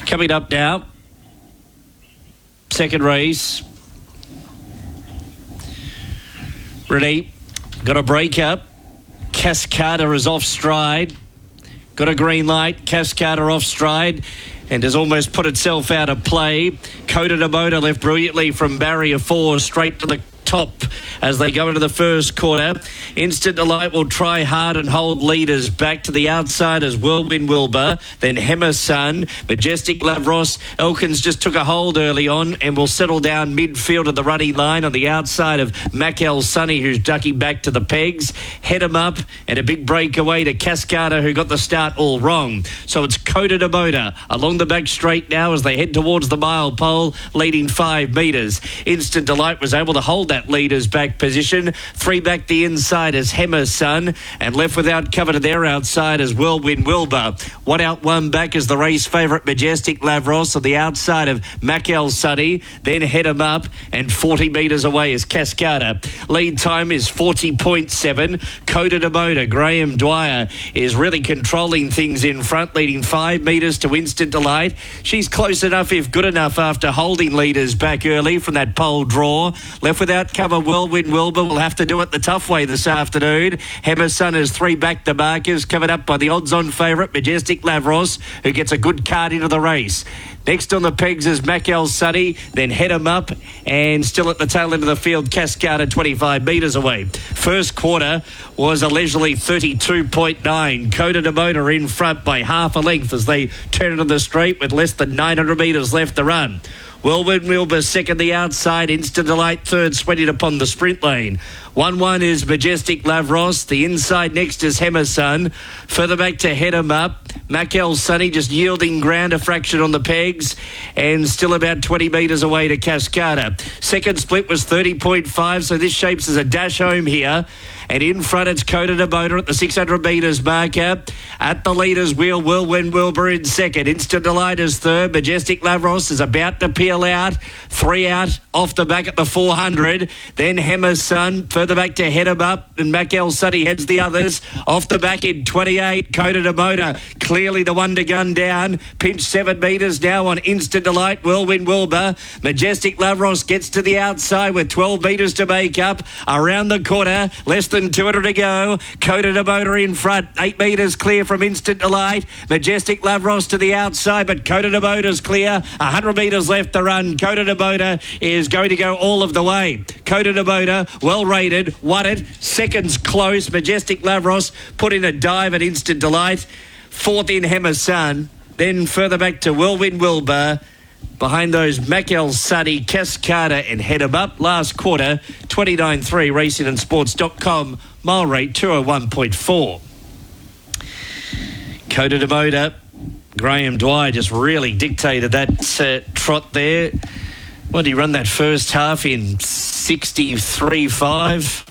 Coming up now, second race. Ready, got a break up. Cascada is off stride. Got a green light. Cascada off stride and has almost put itself out of play. Coda de Motor left brilliantly from barrier 4 straight to the top as they go into the first quarter. Instant Delight will try hard and hold leaders back to the outside as Whirlwind Wilbur, then Hammer Sun, Majestic Lavros. Elkins just took a hold early on and will settle down midfield at the running line on the outside of Macel Sunny, who's ducking back to the pegs. Head him up and a big breakaway to Cascada, who got the start all wrong. So it's Coda de Motor along the back straight now as they head towards the mile pole, leading 5 metres. Instant Delight was able to hold that leader's back position. 3 back the inside as Hammer Sun, and left without cover to their outside as Whirlwind Wilbur. 1 out, 1 back is the race favourite Majestic Lavros on the outside of Macel Sunny. Then Head him up, and 40 metres away is Cascada. Lead time is 40.7. Coda de Motor, Graham Dwyer is really controlling things in front, leading 5 metres to Instant Delight. She's close enough, if good enough, after holding leaders back early from that pole draw. Left without cover, Whirlwind Wilbur will have to do it the tough way this afternoon. Hammer Sun has 3 back the markers, covered up by the odds-on favourite Majestic Lavros, who gets a good card into the race. Next on the pegs is Macel Sunny, then Head him up, and still at the tail end of the field, Cascada 25 metres away. First quarter was a leisurely 32.9. Coda de Motor in front by half a length as they turn into the straight with less than 900 metres left to run. Whirlwind Wilbur second the outside. Instant Delight third, sweating upon the sprint lane. 1-1 is Majestic Lavros. The inside next is Hammer Sun. Further back to Head him up. Macel Sunny just yielding ground a fraction on the pegs and still about 20 metres away to Cascada. Second split was 30.5, so this shapes as a dash home here. And in front, it's Coda de Motor at the 600 metres marker. At the leader's wheel, Whirlwind Wilbur in second. Instant Delight is third. Majestic Lavros is about to peel out. 3 out off the back at the 400. Then Hammer Sun. Further back to Head him up. And Macel Sunny heads the others. Off the back in 28. Coda de Motor clearly the one to gun down. Pinch 7 metres now on Instant Delight. Whirlwind Wilbur. Majestic Lavros gets to the outside with 12 metres to make up. Around the corner. Less than 200 to go. Coda de Motor in front. 8 metres clear from Instant Delight. Majestic Lavros to the outside, but Coda de Motor's clear. 100 metres left to run. Coda de Motor is going to go all of the way. Coda de Motor, well rated, won it. Seconds close. Majestic Lavros put in a dive at Instant Delight. Fourth in Hammer Sun. Then further back to Whirlwind Wilbur. Behind those, Macel Sunny, Cascada and Head him up. Last quarter, 29.3, racingandsports.com, mile rate 201.4. Coda de Motor, Graham Dwyer just really dictated that trot there. What did he run that first half in? 63.5?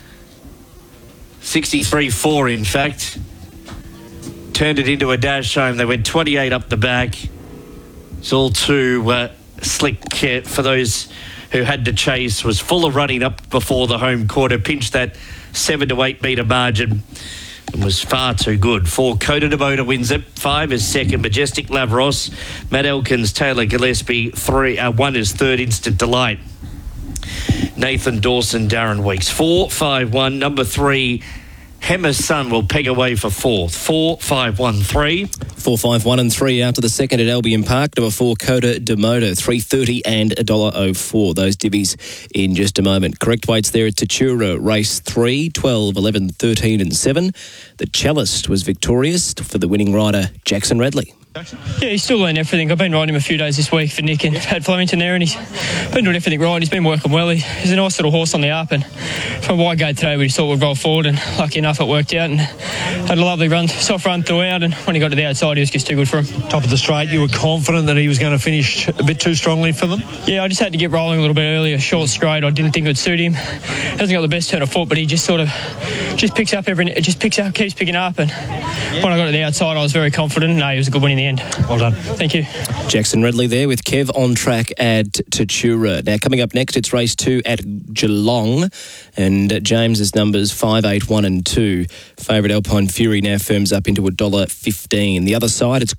63.4 in fact. Turned it into a dash home. They went 28 up the back. It's all too slick for those who had to chase. Was full of running up before the home quarter. Pinched that 7 to 8 metre margin and was far too good. 4, Coda de Motor wins it. 5 is second, Majestic Lavros. Matt Elkins, Taylor Gillespie. 1 is third, Instant Delight. Nathan Dawson, Darren Weeks. 4, 5, 1. Number 3, Hammer Sun will peg away for fourth. 4, 5, 1, 3. 4, 5, 1 and 3 out to the second at Albion Park. Number 4, Coda de Motor, $3.30 and $1.04. Those divvies in just a moment. Correct weights there at Tatura, race 3, 12, 11, 13 and 7. The Cellist was victorious for the winning rider, Jackson Radley. Yeah, he's still learning everything. I've been riding him a few days this week for Nick and had Flemington there, and he's been doing everything right. He's been working well. He's a nice little horse on the up, and from wide gate today we just thought we'd roll forward, and lucky enough it worked out and had a lovely run, soft run throughout, and when he got to the outside he was just too good for him. Top of the straight, you were confident that he was going to finish a bit too strongly for them? Yeah, I just had to get rolling a little bit earlier. Short straight, I didn't think it would suit him. Hasn't got the best turn of foot, but he just sort of keeps picking up, and when I got to the outside I was very confident. No, he was a good win in the end. Well done. Thank you. Jackson Radley there with Kev on track at Tatura. Now coming up next, it's race 2 at Geelong, and James's numbers 5, 8, 1 and 2. Favourite Alpine Fury now firms up into $1.15. The other side, it's